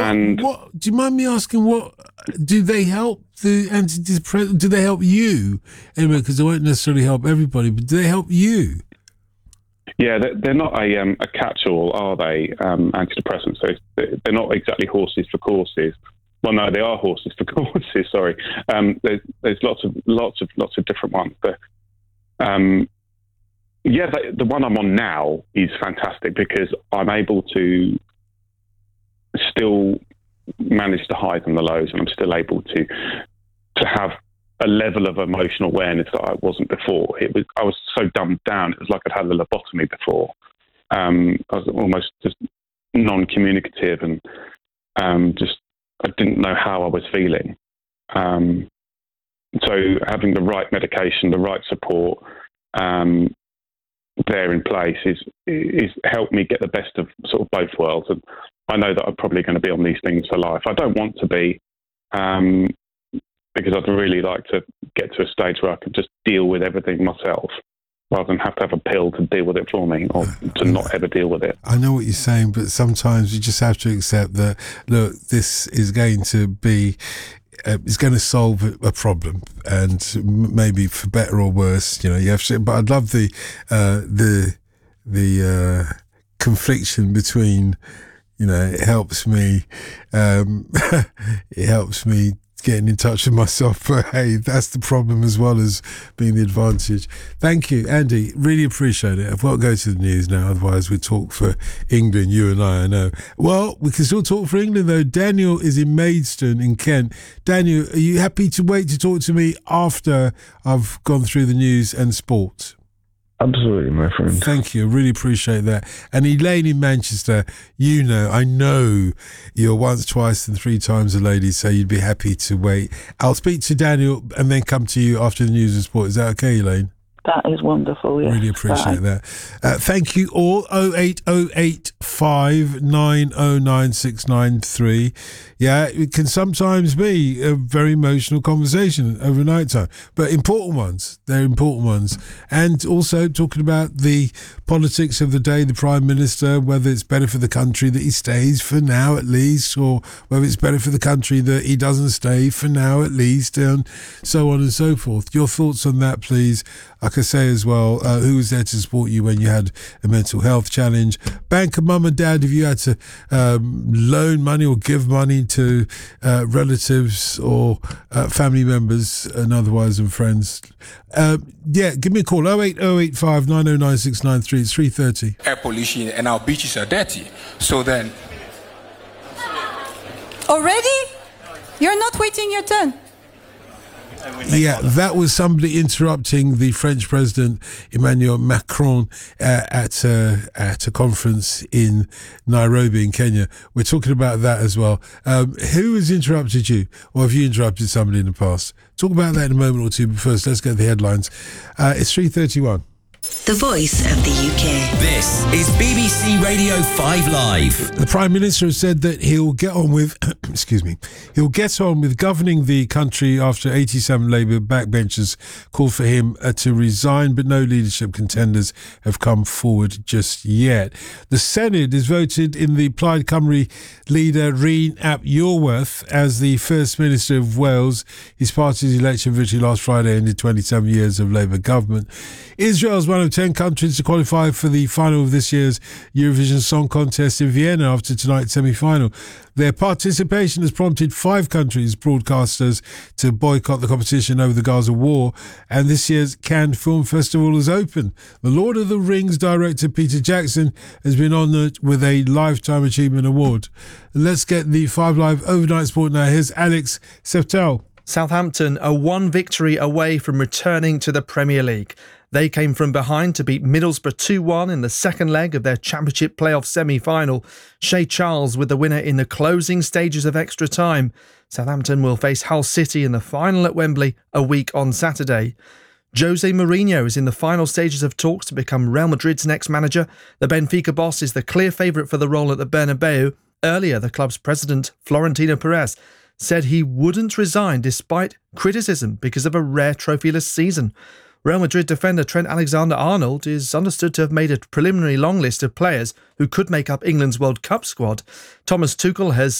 What do you mind me asking? What do they help the antidepressants? Do they help you anyway? Because they won't necessarily help everybody, but do they help you? Yeah, they're not a catch-all, are they? Antidepressants. So they're not exactly horses for courses. Well, no, they are horses for courses. Sorry. There's lots of different ones. But the one I'm on now is fantastic because I'm able to still manage the highs and the lows, and I'm still able to have a level of emotional awareness that I wasn't before. I was so dumbed down. It was like I'd had a lobotomy before. I was almost just non-communicative and I didn't know how I was feeling. So having the right medication, the right support there in place is helped me get the best of sort of both worlds. And I know that I'm probably going to be on these things for life. I don't want to be, because I'd really like to get to a stage where I can just deal with everything myself, rather than have to have a pill to deal with it for me or to not ever deal with it. I know what you're saying, but sometimes you just have to accept that, look, this is going to be, it's going to solve a problem, and maybe for better or worse, you have to, but I'd love the confliction between, it helps me, getting in touch with myself, but hey, that's the problem as well as being the advantage. Thank you, Andy. Really appreciate it. I've got to go to the news now, otherwise we talk for England, you and I know. Well, we can still talk for England though. Daniel is in Maidstone in Kent. Daniel, are you happy to wait to talk to me after I've gone through the news and sport? Absolutely, my friend. Thank you. I really appreciate that. And Elaine in Manchester, I know you're once, twice and three times a lady, so you'd be happy to wait. I'll speak to Daniel and then come to you after the news and sport. Is that okay, Elaine? That is wonderful, yes. Really appreciate that. Thank you all. 08085 909693. Yeah, it can sometimes be a very emotional conversation over night time, but important ones. They're important ones. And also talking about the politics of the day, the Prime Minister, whether it's better for the country that he stays for now at least, or whether it's better for the country that he doesn't stay for now at least, and so on and so forth. Your thoughts on that, please. Like I say as well, who was there to support you when you had a mental health challenge? Bank of mum and dad, if you had to loan money or give money to relatives or family members and otherwise and friends. Give me a call, 08085 909693. It's 3:30. Air pollution and our beaches are dirty. So then... Already? You're not waiting your turn. Yeah, that was somebody interrupting the French President Emmanuel Macron at a conference in Nairobi in Kenya. We're talking about that as well. Who has interrupted you, or have you interrupted somebody in the past? Talk about that in a moment or two, but first let's get the headlines. It's 3:31. The voice of the UK. This is BBC Radio 5 Live. The Prime Minister has said that he'll get on with, he'll get on with governing the country after 87 Labour backbenchers called for him to resign, but no leadership contenders have come forward just yet. The Senedd has voted in the Plaid Cymru leader Rhun ap Iorwerth as the First Minister of Wales. His party's election victory last Friday ended 27 years of Labour government. Israel's one of 10 countries to qualify for the final of this year's Eurovision Song Contest in Vienna after tonight's semi-final. Their participation has prompted 5 countries' broadcasters to boycott the competition over the Gaza war, and this year's Cannes Film Festival is open. The Lord of the Rings director Peter Jackson has been honoured with a Lifetime Achievement Award. Let's get the 5 Live overnight sport now. Here's Alex Seftel. Southampton are 1 victory away from returning to the Premier League. They came from behind to beat Middlesbrough 2-1 in the second leg of their Championship playoff semi-final. Shea Charles with the winner in the closing stages of extra time. Southampton will face Hull City in the final at Wembley a week on Saturday. Jose Mourinho is in the final stages of talks to become Real Madrid's next manager. The Benfica boss is the clear favourite for the role at the Bernabeu. Earlier, the club's president, Florentino Perez, said he wouldn't resign despite criticism because of a rare trophyless season. Real Madrid defender Trent Alexander-Arnold is understood to have made a preliminary long list of players who could make up England's World Cup squad. Thomas Tuchel has